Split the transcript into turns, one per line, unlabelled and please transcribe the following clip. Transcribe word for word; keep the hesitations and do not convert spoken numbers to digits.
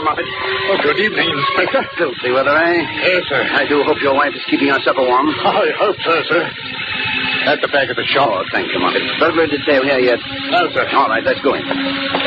Moffat.
Oh, good evening, Inspector.
Filthy weather, eh?
Yes, sir.
I do hope your wife is keeping our supper warm.
I hope so, sir. At the back of the shop.
Oh, thank you, Moffat. Burglar detail here yet?
No, sir.
All right, let's go in.